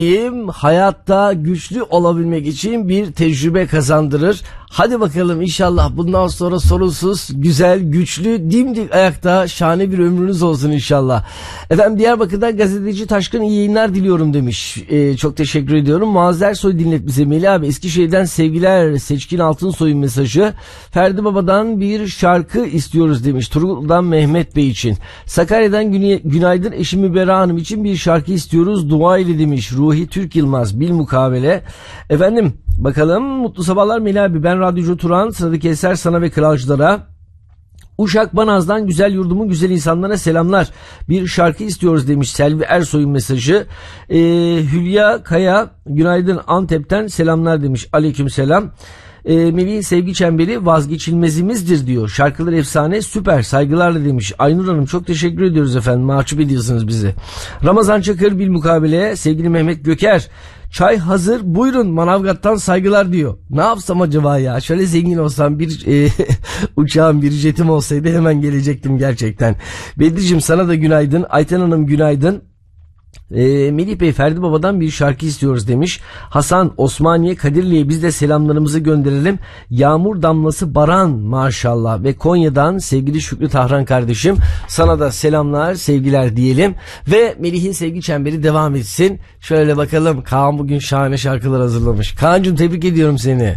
hayatta güçlü olabilmek için bir tecrübe kazandırır. Hadi bakalım inşallah bundan sonra sorunsuz, güzel, güçlü, dimdik ayakta şahane bir ömrünüz olsun inşallah. Efendim Diyarbakır'dan gazeteci Taşkın iyi yayınlar diliyorum demiş. Çok teşekkür ediyorum. Muazzez Ersoy dinlet bize. Melih abi Eskişehir'den sevgiler, Seçkin Altınsoy'un mesajı. Ferdi Baba'dan bir şarkı istiyoruz demiş. Turgutlu'dan Mehmet Bey için. Sakarya'dan günaydın eşim Müberra Hanım için bir şarkı istiyoruz. Dua ile demiş. Ruhi Türk Yılmaz bilmukabele. Efendim bakalım mutlu sabahlar Melih abi. Ben Radyocu Turan. Sıradaki eser sana ve kralcılara. Uşak Banaz'dan güzel yurdumun güzel insanlara selamlar. Bir şarkı istiyoruz demiş Selvi Ersoy'un mesajı. Hülya Kaya günaydın Antep'ten selamlar demiş. Aleyküm selam. Melih'in sevgi çemberi vazgeçilmezimizdir diyor. Şarkılar efsane süper saygılarla demiş. Aynur Hanım çok teşekkür ediyoruz efendim. Mahcup ediyorsunuz bizi. Ramazan Çakır bilmukabele sevgili Mehmet Göker. Çay hazır buyurun Manavgat'tan saygılar diyor. Ne yapsam acaba ya? Şöyle zengin olsam bir uçağım bir jetim olsaydı hemen gelecektim gerçekten. Bedriciğim sana da günaydın. Ayten Hanım günaydın. Melih Bey Ferdi Baba'dan bir şarkı istiyoruz demiş. Hasan Osmaniye Kadirli'ye biz de selamlarımızı gönderelim. Yağmur damlası Baran maşallah ve Konya'dan sevgili Şükrü Tahran kardeşim sana da selamlar sevgiler diyelim ve Melih'in sevgi çemberi devam etsin. Şöyle bakalım Kaan bugün şahane şarkılar hazırlamış. Kaan'cığım tebrik ediyorum seni.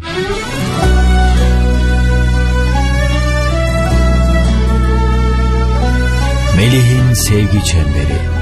Melih'in sevgi çemberi.